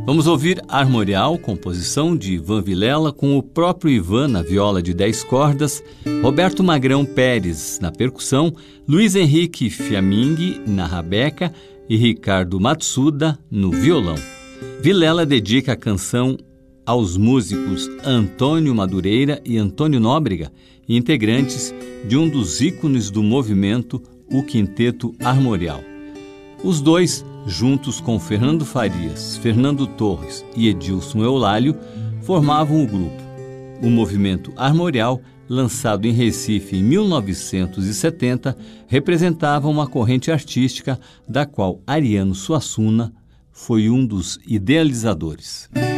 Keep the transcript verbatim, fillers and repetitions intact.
Vamos ouvir Armorial, composição de Ivan Vilela, com o próprio Ivan na viola de dez cordas, Roberto Magrão Pérez na percussão, Luiz Henrique Fiammingue na rabeca e Ricardo Matsuda no violão. Vilela dedica a canção aos músicos Antônio Madureira e Antônio Nóbrega, integrantes de um dos ícones do movimento, o Quinteto Armorial. Os dois, juntos com Fernando Farias, Fernando Torres e Edilson Eulálio, formavam o grupo. O movimento Armorial, lançado em Recife em mil novecentos e setenta, representava uma corrente artística da qual Ariano Suassuna foi um dos idealizadores.